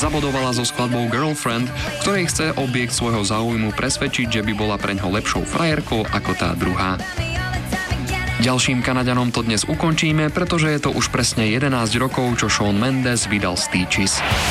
Zabodovala so skladbou Girlfriend, ktorej chce objekt svojho záujmu presvedčiť, že by bola preňho lepšou frajerkou ako tá druhá. Ďalším Kanaďanom to dnes ukončíme, pretože je to už presne 11 rokov, čo Shawn Mendes vydal Stitches.